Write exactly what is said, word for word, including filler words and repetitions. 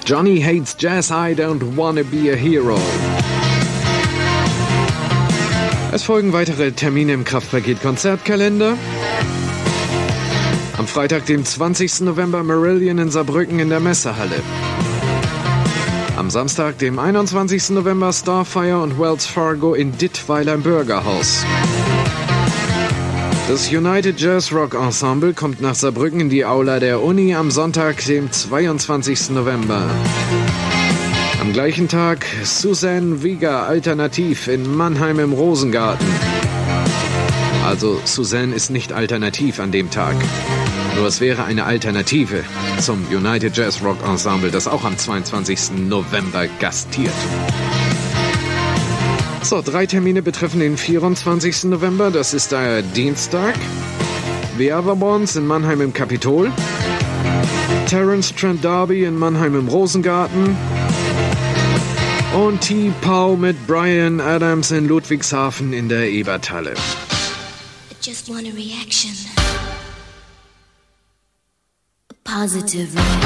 Johnny Hates Jazz, I Don't Wanna Be a Hero. Es folgen weitere Termine im Kraftpaket-Konzertkalender. Am Freitag, dem zwanzigsten November, Marillion in Saarbrücken in der Messehalle. Am Samstag, dem einundzwanzigsten November, Starfire und Wells Fargo in Dittweiler im Bürgerhaus. Das United Jazz Rock Ensemble kommt nach Saarbrücken in die Aula der Uni am Sonntag, dem zweiundzwanzigsten November. Am gleichen Tag Suzanne Vega Alternativ in Mannheim im Rosengarten. Also Suzanne ist nicht alternativ an dem Tag. Nur es wäre eine Alternative zum United Jazz Rock Ensemble, das auch am zweiundzwanzigsten November gastiert. So, drei Termine betreffen den vierundzwanzigsten November. Das ist der Dienstag. The Otherborns in Mannheim im Kapitol. Terence Trent D'Arby in Mannheim im Rosengarten. Und T-Pow mit Bryan Adams in Ludwigshafen in der Eberthalle. I just want a reaction. A positive reaction.